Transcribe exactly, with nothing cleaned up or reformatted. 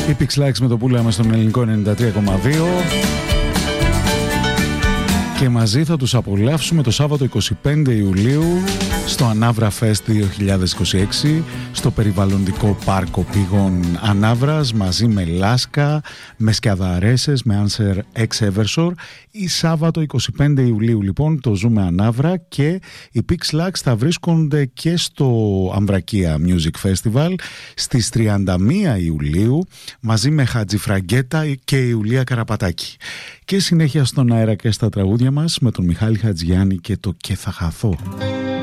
Η Pixlax με το πουλάμε στον ελληνικό ενενήντα τρία κόμμα δύο και μαζί θα τους απολαύσουμε το Σάββατο εικοστή πέμπτη Ιουλίου στο Ανάβρα Fest δύο χιλιάδες είκοσι έξι στο περιβαλλοντικό πάρκο Πηγών Ανάβρας μαζί με Λάσκα, με Σκιαδαρέσες, με Answer X Eversor. Η Σάββατο εικοστή πέμπτη Ιουλίου λοιπόν το ζούμε Ανάβρα και οι Pixlax θα βρίσκονται και στο Αμβρακία Music Festival στις τριάντα μία Ιουλίου μαζί με Χατζηφραγκέτα και Ιουλία Καραπατάκη. Και συνέχεια στον αέρα και στα τραγούδια μας με τον Μιχάλη Χατζιάννη και το «Και θα χαθώ».